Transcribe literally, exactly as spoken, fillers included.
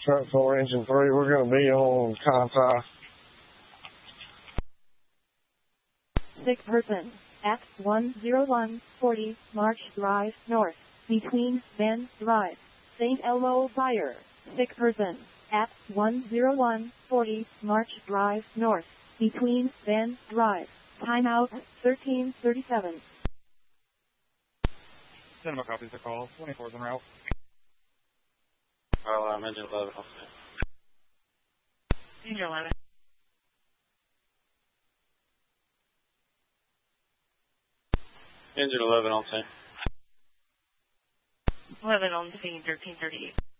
Truck four, engine three. We're going to be on Conti. Sick person at one oh one forty March Drive North between Van Drive, Saint Elmo Fire. Sick person at one oh one forty March Drive North between Van Drive. Timeout thirteen thirty-seven. Cinema copies the call. twenty-four's en route. Well, I'm engine eleven. Engine eleven. Engine eleven on scene. eleven on scene, thirteen thirty-eight.